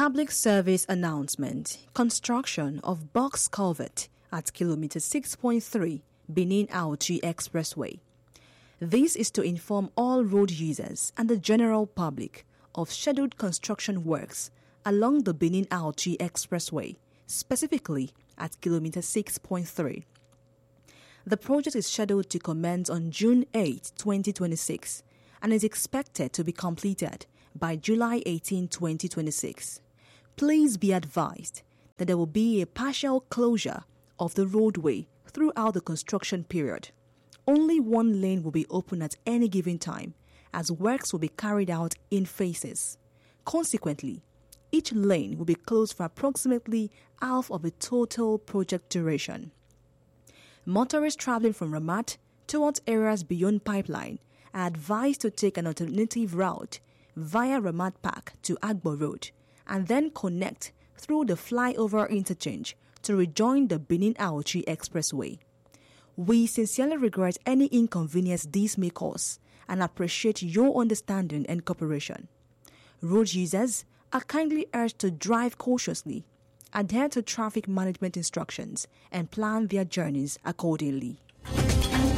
Public service announcement. Construction of box culvert at kilometer 6.3 Benin Auchi Expressway. This is to inform all road users and the general public of scheduled construction works along the Benin Auchi Expressway, specifically at kilometer 6.3. The project is scheduled to commence on June 8, 2026 and is expected to be completed by July 18, 2026. Please be advised that there will be a partial closure of the roadway throughout the construction period. Only one lane will be open at any given time, as works will be carried out in phases. Consequently, each lane will be closed for approximately half of the total project duration. Motorists traveling from Ramat towards areas beyond Pipeline are advised to take an alternative route via Ramat Park to Agbo Road and then connect through the flyover interchange to rejoin the Benin Auchi Expressway. We sincerely regret any inconvenience this may cause and appreciate your understanding and cooperation. Road users are kindly urged to drive cautiously, adhere to traffic management instructions, and plan their journeys accordingly.